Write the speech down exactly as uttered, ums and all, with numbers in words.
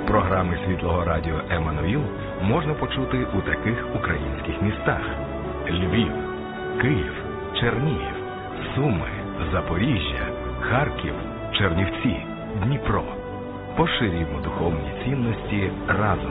Програми Світлого радіо Еммануїл можна почути у таких українських містах: Львів, Київ, Чернігів, Суми, Запоріжжя, Харків, Чернівці, Дніпро. Поширюємо духовні цінності разом.